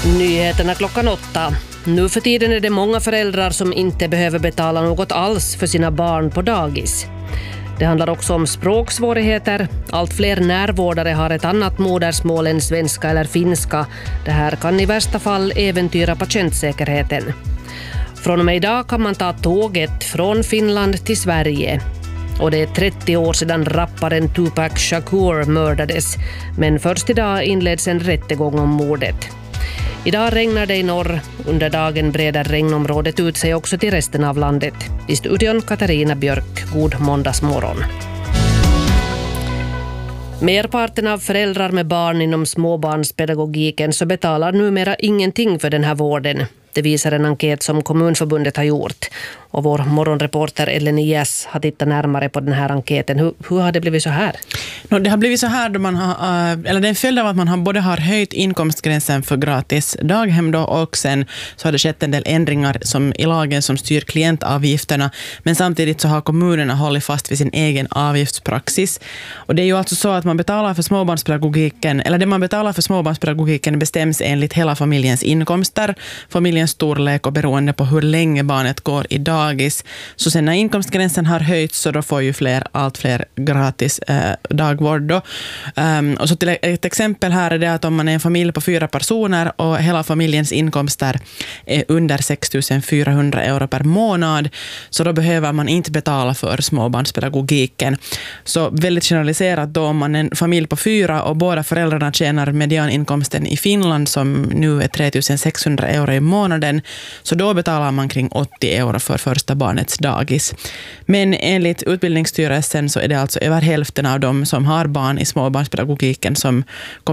Nyheterna klockan 8. Nu för tiden är det många föräldrar som inte behöver betala något alls för sina barn på dagis. Det handlar också om språksvårigheter. Allt fler närvårdare har ett annat modersmål än svenska eller finska. Det här kan i värsta fall äventyra patientsäkerheten. Från och med idag kan man ta tåget från Finland till Sverige. Och det är 30 år sedan rapparen Tupac Shakur mördades. Men först idag inleds en rättegång om mordet. Idag regnar det i norr. Under dagen breder regnområdet ut sig också till resten av landet. I studion Katarina Björk. God måndagsmorgon. Merparten av föräldrar med barn inom småbarnspedagogiken så betalar numera ingenting för den här vården. Det visar en enkät som Kommunförbundet har gjort. Och vår morgonreporter Ellen Ias har tittat närmare på den här enkäten. Hur har det blivit så här? Det har blivit så här då man har, eller det är en följd av att man både har höjt inkomstgränsen för gratis daghem då, och sen så har det skett en del ändringar i lagen som styr klientavgifterna. Men samtidigt så har kommunerna hållit fast vid sin egen avgiftspraxis. Och det är ju alltså så att man betalar för småbarnspedagogiken, eller det man betalar för småbarnspedagogiken bestäms enligt hela familjens inkomster, familjens storlek och beroende på hur länge barnet går i dagis. Så sen när inkomstgränsen har höjts så då får ju allt fler gratis dagvård då. Och så till ett exempel här är det att om man är en familj på 4 personer och hela familjens inkomster är under 6 400 euro per månad, så då behöver man inte betala för småbarnspedagogiken. Så väldigt generaliserat då, om man är en familj på 4 och båda föräldrarna tjänar medianinkomsten i Finland som nu är 3 600 euro i månaden, så då betalar man kring 80 euro för första barnets dagis. Men enligt Utbildningsstyrelsen så är det alltså över hälften av dem som har barn i småbarnspedagogiken som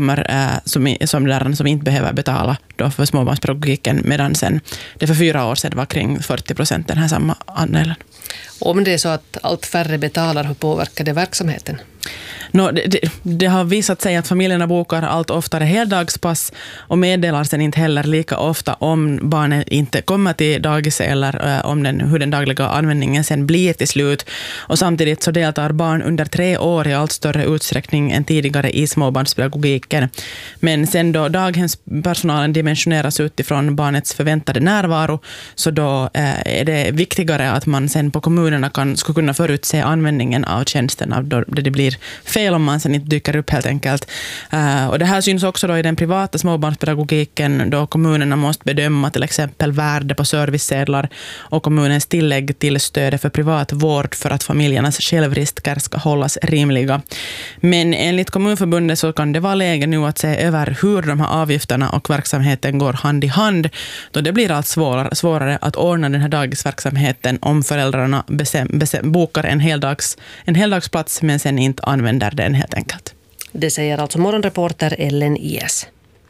inte behöver betala då för småbarnspedagogiken, medan sen det för 4 år sedan var kring 40% den här samma andelen. Om det är så att allt färre betalar, hur påverkar det verksamheten? Det har visat sig att familjerna bokar allt oftare heldagspass och meddelar sen inte heller lika ofta om barnen inte kommer till dagis eller om hur den dagliga användningen sen blir till slut. Och samtidigt så deltar barn under 3 år i allt större utsträckning än tidigare i småbarnspedagogiken. Men sen då daghemspersonalen dimensioneras utifrån barnets förväntade närvaro, så då är det viktigare att man sen på kommunerna ska kunna förutse användningen av tjänsterna då det blir fel om man sen inte dyker upp helt enkelt. Och det här syns också då i den privata småbarnspedagogiken, då kommunerna måste bedöma till exempel värde på servicesedlar och kommunens tillägg till stödet för privat vård för att familjernas självrisker ska hållas rimliga. Men enligt Kommunförbundet så kan det vara läge nu att se över hur de här avgifterna och verksamheten går hand i hand, då det blir allt svårare att ordna den här dagisverksamheten om föräldrarna bokar en heldagsplats men sen inte använder den helt enkelt. Det säger alltså morgonreporter Ellen Ias.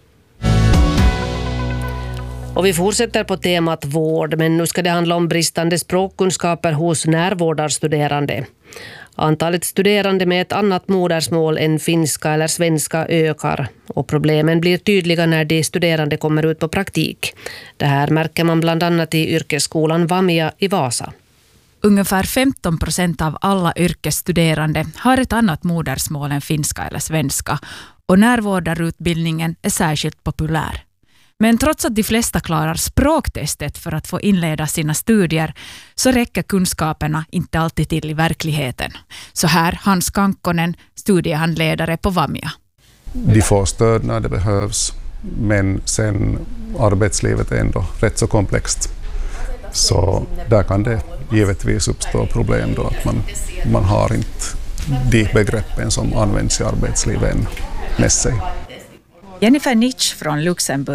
Och vi fortsätter på temat vård, men nu ska det handla om bristande språkkunskaper hos närvårdarstuderande. Antalet studerande med ett annat modersmål än finska eller svenska ökar, och problemen blir tydliga när de studerande kommer ut på praktik. Det här märker man bland annat i yrkesskolan Vamia i Vasa. Ungefär 15% av alla yrkesstuderande har ett annat modersmål än finska eller svenska, och närvårdarutbildningen är särskilt populär. Men trots att de flesta klarar språktestet för att få inleda sina studier, så räcker kunskaperna inte alltid till i verkligheten. Så här Hans Kankkonen, studiehandledare på Vamia. De får stöd när det behövs, men sen arbetslivet är ändå rätt så komplext. Så där kan det givetvis uppstå problem då, att man har inte de begreppen som används i arbetslivet med sig. Jennifer Nitsch från Luxemburg